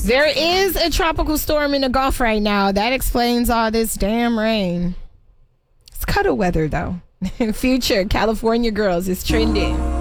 There is a tropical storm in the Gulf right now. That explains all this damn rain. It's cuddle weather, though. Future California Girls is trending.